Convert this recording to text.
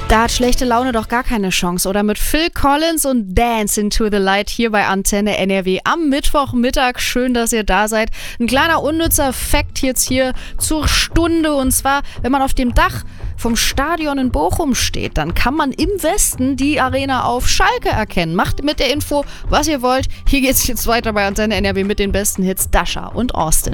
Da hat schlechte Laune doch gar keine Chance, oder? Mit Phil Collins und Dance into the Light hier bei Antenne NRW am Mittwochmittag. Schön, dass ihr da seid. Ein kleiner unnützer Fakt jetzt hier zur Stunde. Und zwar, wenn man auf dem Dach vom Stadion in Bochum steht, dann kann man im Westen die Arena auf Schalke erkennen. Macht mit der Info, was ihr wollt. Hier geht's jetzt weiter bei Antenne NRW mit den besten Hits Dasha und Austin.